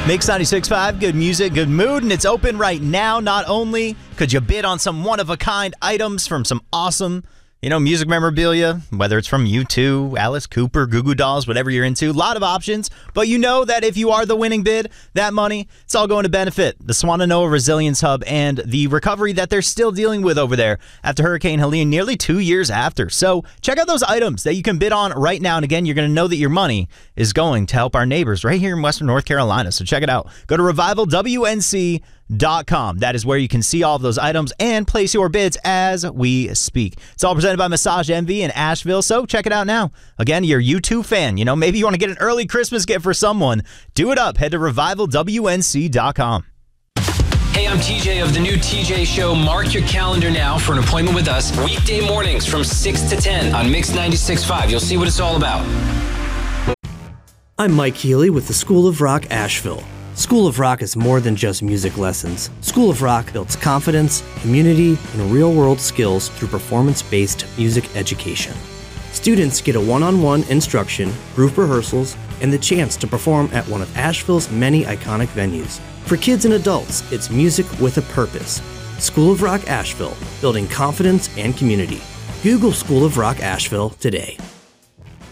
Mix 96.5, good music, good mood, and it's open right now. Not only could you bid on some one-of-a-kind items from some awesome, music memorabilia, whether it's from U2, Alice Cooper, Goo Goo Dolls, whatever you're into, a lot of options, but you know that if you are the winning bid, that money, it's all going to benefit the Swannanoa Resilience Hub and the recovery that they're still dealing with over there after Hurricane Helene nearly 2 years after. So check out those items that you can bid on right now, and again, you're going to know that your money is going to help our neighbors right here in Western North Carolina, so check it out. Go to revivalwnc.com. That is where you can see all of those items and place your bids as we speak. It's all presented by Massage Envy in Asheville, so check it out now. Again, you're a U2 fan. Maybe you want to get an early Christmas gift for someone. Do it up. Head to revivalwnc.com. Hey, I'm TJ of the new TJ Show. Mark your calendar now for an appointment with us weekday mornings from 6 to 10 on Mix 96.5. You'll see what it's all about. I'm Mike Healy with the School of Rock Asheville. School of Rock is more than just music lessons. School of Rock builds confidence, community, and real-world skills through performance-based music education. Students get a one-on-one instruction, group rehearsals, and the chance to perform at one of Asheville's many iconic venues. For kids and adults, it's music with a purpose. School of Rock Asheville, building confidence and community. Google School of Rock Asheville today.